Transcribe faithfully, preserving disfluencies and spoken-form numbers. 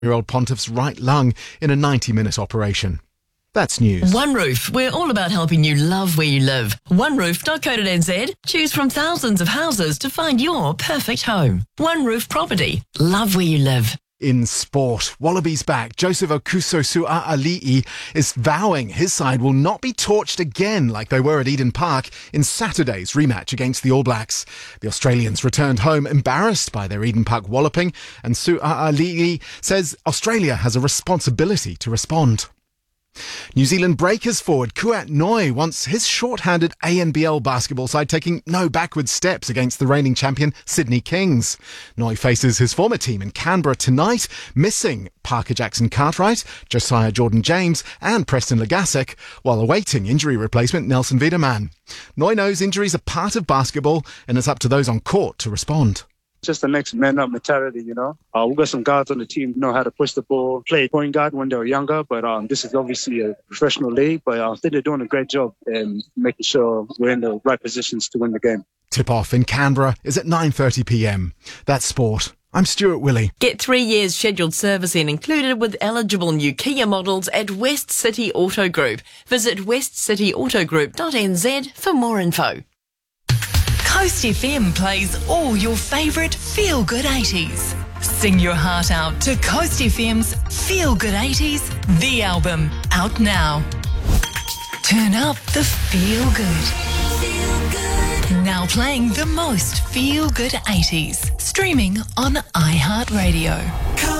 year-old Pontiff's right lung in a ninety-minute operation. That's news. One Roof. We're all about helping you love where you live. one roof dot co dot n z. Choose from thousands of houses to find your perfect home. One Roof Property. Love where you live. In sport, Wallabies back Joseph Okuso Sua'ali'i is vowing his side will not be torched again like they were at Eden Park in Saturday's rematch against the All Blacks. The Australians returned home embarrassed by their Eden Park walloping, and Sua'ali'i says Australia has a responsibility to respond. New Zealand Breakers forward Kuat Noi wants his short-handed A N B L basketball side taking no backward steps against the reigning champion Sydney Kings. Noi faces his former team in Canberra tonight, missing Parker Jackson-Cartwright, Josiah Jordan-James and Preston Legasek, while awaiting injury replacement Nelson Wiedemann. Noi knows injuries are part of basketball and it's up to those on court to respond. Just the next man up mentality, you know. Uh, we've got some guards on the team who know how to push the ball, play point guard when they were younger, but um, this is obviously a professional league, but uh, I think they're doing a great job in making sure we're in the right positions to win the game. Tip-off in Canberra is at nine thirty p m. That's sport. I'm Stuart Willey. Get three years scheduled servicing included with eligible new Kia models at West City Auto Group. Visit west city auto group dot n z for more info. Coast F M plays all your favourite feel-good eighties. Sing your heart out to Coast F M's Feel Good eighties, the album, out now. Turn up the feel good. Feel good. Now playing the most feel-good eighties. Streaming on iHeartRadio.